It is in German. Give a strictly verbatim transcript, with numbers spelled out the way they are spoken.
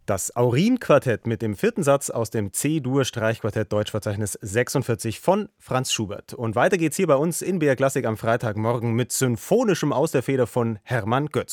Das Aurin-Quartett mit dem vierten Satz aus dem C-Dur-Streichquartett Deutschverzeichnis sechsundvierzig von Franz Schubert. Und weiter geht's hier bei uns in B R Klassik am Freitagmorgen mit Symphonischem aus der Feder von Hermann Götz.